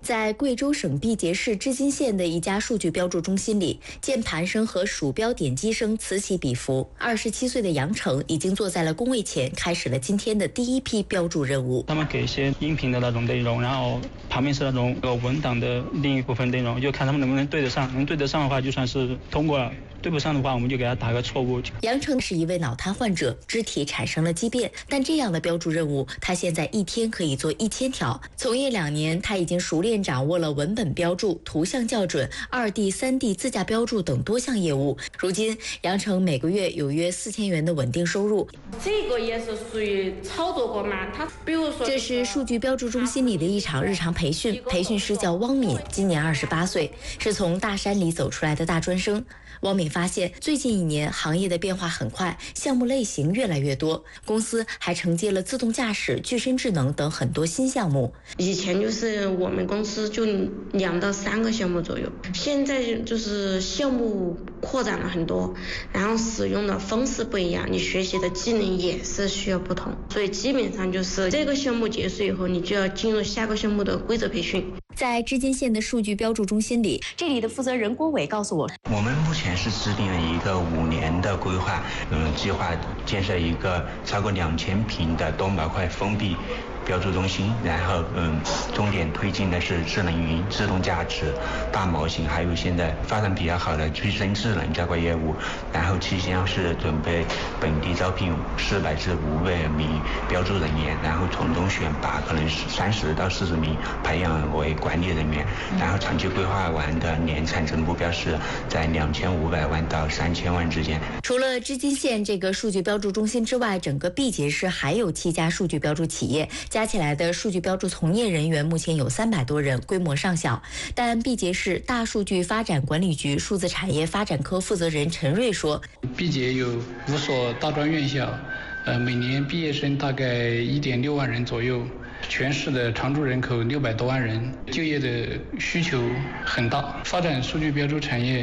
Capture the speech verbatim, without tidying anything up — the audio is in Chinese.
在贵州省毕节市织金县的一家数据标注中心里，键盘声和鼠标点击声此起彼伏。二十七岁的杨成已经坐在了工位前，开始了今天的第一批标注任务。 他们给一些音频的那种内容，然后旁边是那种呃文档的另一部分内容，就看他们能不能对得上。能对得上的话，就算是通过了；对不上的话，我们就给他打个错误。 杨成是一位脑瘫患者，肢体产生了畸变，但这样的标注任务，他现在一天可以做一千条。从业两年，他已经熟练掌握了文本标注、图像校准、二 D、三 D 自驾标注等多项业务。如今，杨成每个月有约四千元的稳定收入。 这个也是属于操作过嘛？他比如说， 这是数据标注中心里的一场日常培训，培训师叫汪敏，今年二十八岁，是从大山里走出来的大专生。汪敏发现，最近一年行业的变化很快，项目类型越来越多，公司还承接了自动驾驶、具身智能等很多新项目。 以前就是我们公司就两到三个项目左右，现在就是项目扩展了很多，然后使用的方式不一样，你学习的技能也是需要不同，所以基本上就是这个项目结束以后，你就要进入下个项目的规则培训。 在织金县的数据标注中心里，这里的负责人郭伟告诉我， 我们目前是制定了一个五年的规划，嗯，计划建设一个超过两千平的多模块封闭标注中心，然后嗯，重点推进的是智能云、自动驾驶、大模型，还有现在发展比较好的具身智能这块业务。然后期间是准备本地招聘四百至五百名标注人员，然后从中选拔可能三十到四十名培养为管理人员。然后长期规划完的年产值目标是在两千五百万到三千万之间。 除了织金县这个数据标注中心之外，整个毕节市还有七家数据标注企业。加起来的数据标注从业人员目前有三百多人，规模尚小。但毕节市大数据发展管理局数字产业发展科负责人陈瑞说， 毕节有五所大专院校，呃，每年毕业生大概一点六万人左右，全市的常住人口六百多万人，就业的需求很大，发展数据标注产业